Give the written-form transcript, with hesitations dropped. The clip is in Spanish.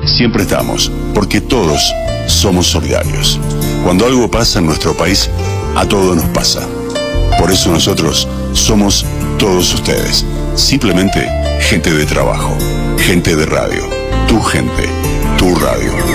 siempre estamos, porque todos somos solidarios. Cuando algo pasa en nuestro país, a todos nos pasa. Por eso nosotros somos todos ustedes. Simplemente gente de trabajo, gente de radio. Tu gente, tu radio.